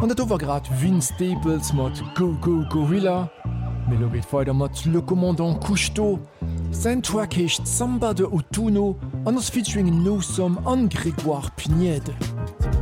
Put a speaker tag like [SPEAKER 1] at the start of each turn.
[SPEAKER 1] An dat over grad Vince Staples mat Go Go Gorilla, Melogit feider mat Le Commandant Cousteau, sein Track hecht Samba de Autuno an ass featuring No Some an Grégoire Pignède.